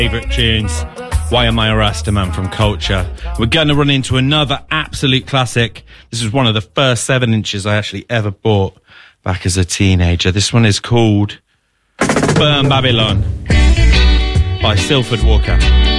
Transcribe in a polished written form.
favourite tunes. Why Am I a Rasta Man from Culture. We're going to run into another absolute classic. This was one of the first 7-inches I actually ever bought back as a teenager. This one is called Burn Babylon by Silford Walker.